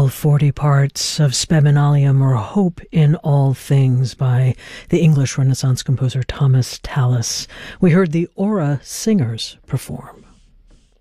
beautiful 40 parts of Spem in Alium, or Hope in All Things, by the English Renaissance composer Thomas Tallis. We heard the Aura Singers perform.